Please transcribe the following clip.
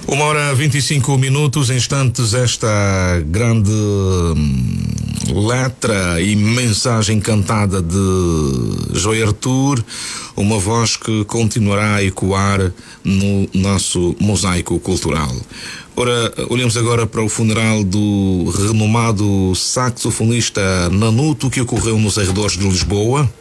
1h25, instantes, esta grande letra e mensagem cantada de Joy Arthur, uma voz que continuará a ecoar no nosso mosaico cultural. Ora, olhamos agora para o funeral do renomado saxofonista Nanuto, que ocorreu nos arredores de Lisboa.